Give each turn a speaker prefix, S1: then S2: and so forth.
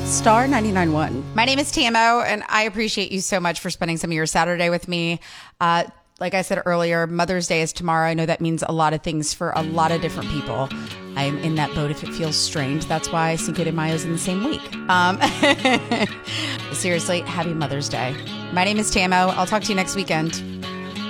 S1: Star 99.1.
S2: My name is Tamo, and I appreciate you so much for spending some of your Saturday with me. Like I said earlier, Mother's Day is tomorrow. I know that means a lot of things for a lot of different people. I'm in that boat if it feels strange. That's why Cinco de Mayo is in the same week. Seriously, happy Mother's Day. My name is Tamo. I'll talk to you next weekend.